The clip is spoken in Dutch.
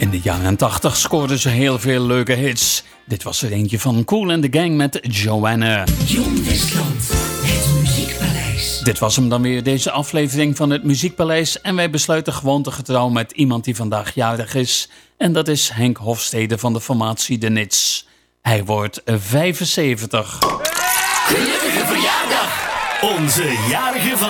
In de jaren 80 scoorden ze heel veel leuke hits. Dit was er eentje van Kool and the Gang met Joanna. Jong Westland, het Muziekpaleis. Dit was hem dan weer, deze aflevering van het Muziekpaleis. En wij besluiten gewoontegetrouw met iemand die vandaag jarig is. En dat is Henk Hofstede van de formatie De Nits. Hij wordt 75. Gelukkige verjaardag! Onze jarige